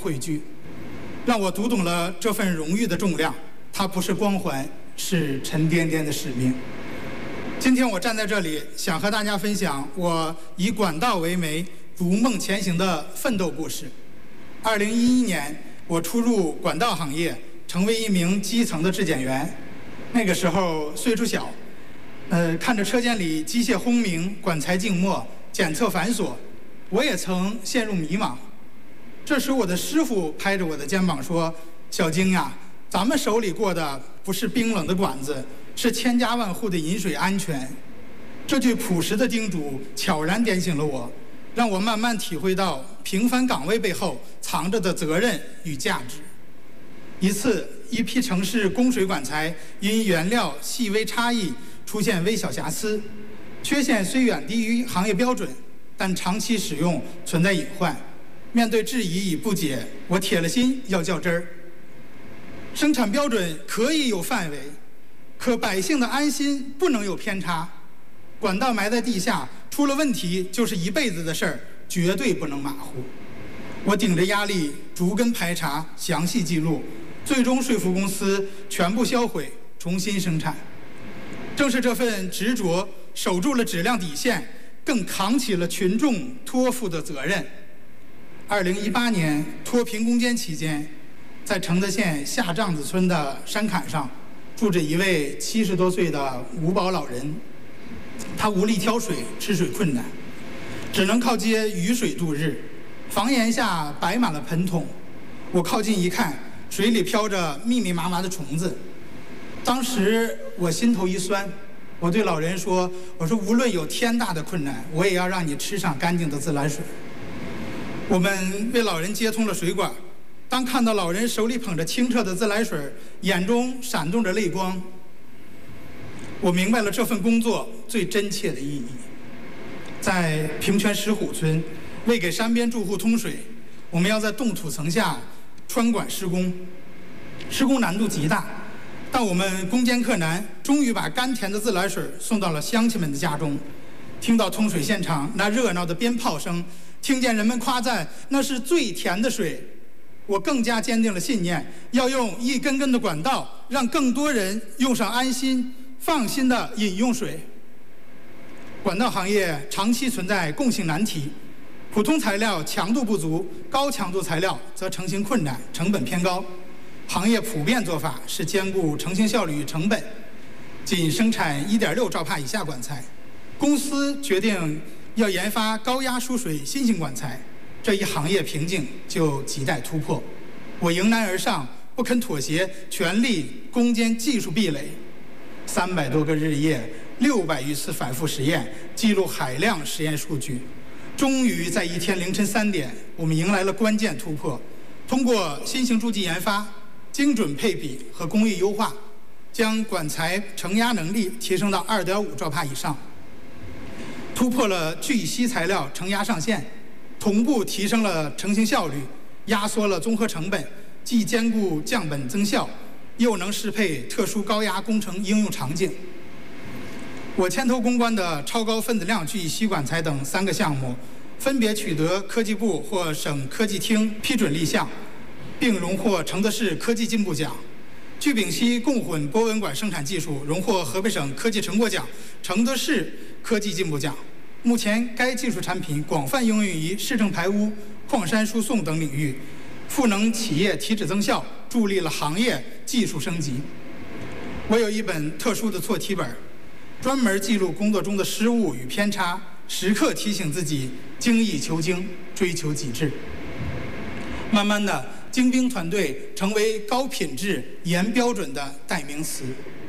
汇聚，让我读懂了这份荣誉的重量。它不是光环，是沉甸甸的使命。今天我站在这里，想和大家分享我以管道为媒、逐梦前行的奋斗故事。2011年，我初入管道行业，成为一名基层的质检员。那个时候岁数小，看着车间里机械轰鸣、管材静默、检测繁琐，我也曾陷入迷茫。这时，我的师傅拍着我的肩膀说：“小京呀，咱们手里过的不是冰冷的管子，是千家万户的饮水安全。”这句朴实的叮嘱悄然点醒了我，让我慢慢体会到平凡岗位背后藏着的责任与价值。一次，一批城市供水管材因原料细微差异出现微小瑕疵，缺陷虽远低于行业标准，但长期使用存在隐患。面对质疑与不解，我铁了心要较真儿。生产标准可以有范围，可百姓的安心不能有偏差。管道埋在地下，出了问题就是一辈子的事儿，绝对不能马虎。我顶着压力逐根排查，详细记录，最终说服公司全部销毁，重新生产。正是这份执着，守住了质量底线，更扛起了群众托付的责任。2018年脱贫攻坚期间，在承德县下帐子村的山坎上，住着一位70多岁的无保老人。他无力挑水，吃水困难，只能靠接雨水度日。房檐下摆满了盆桶，我靠近一看，水里飘着密密麻麻的虫子。当时我心头一酸，我对老人说：“我说无论有天大的困难，我也要让你吃上干净的自来水。”我们为老人接通了水管，当看到老人手里捧着清澈的自来水，眼中闪动着泪光，我明白了这份工作最真切的意义。在平泉石虎村，为给山边住户通水，我们要在冻土层下穿管施工，施工难度极大，但我们攻坚克难，终于把甘甜的自来水送到了乡亲们的家中。听到通水现场那热闹的鞭炮声，听见人们夸赞那是最甜的水，我更加坚定了信念，要用一根根的管道，让更多人用上安心放心的饮用水。管道行业长期存在共性难题，普通材料强度不足，高强度材料则成型困难，成本偏高。行业普遍做法是兼顾成型效率与成本，仅生产1.6兆帕以下管材。公司决定要研发高压输水新型管材，这一行业瓶颈就亟待突破。我迎难而上，不肯妥协，全力攻坚技术壁垒。300多个日夜，600余次反复实验，记录海量实验数据。终于在一天凌晨3点，我们迎来了关键突破。通过新型助剂研发、精准配比和工艺优化，将管材承压能力提升到2.5兆帕以上，突破了聚烯材料承压上限，同步提升了成型效率，压缩了综合成本，既兼顾降本增效，又能适配特殊高压工程应用场景。我牵头攻关的超高分子量聚乙烯管材等3个项目，分别取得科技部或省科技厅批准立项，并荣获承德市科技进步奖。聚丙烯共混波纹管生产技术荣获河北省科技成果奖、承德市科技进步奖。目前，该技术产品广泛应用于市政排污、矿山输送等领域，赋能企业提质增效，助力了行业技术升级。我有一本特殊的错题本，专门记录工作中的失误与偏差，时刻提醒自己精益求精，追求极致。慢慢的，精兵团队成为高品质、严标准的代名词。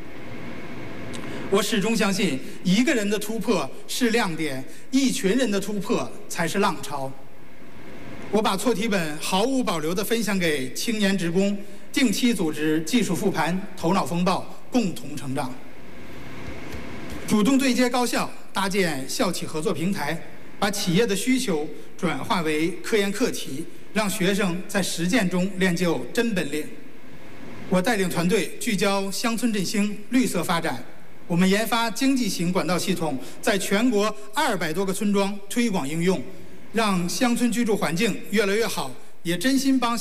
我始终相信，一个人的突破是亮点，一群人的突破才是浪潮。我把错题本毫无保留地分享给青年职工，定期组织技术复盘、头脑风暴，共同成长。主动对接高校，搭建校企合作平台，把企业的需求转化为科研课题，让学生在实践中练就真本领。我带领团队聚焦乡村振兴、绿色发展。我们研发经济型管道系统，在全国200多个村庄推广应用，让乡村居住环境越来越好，也真心帮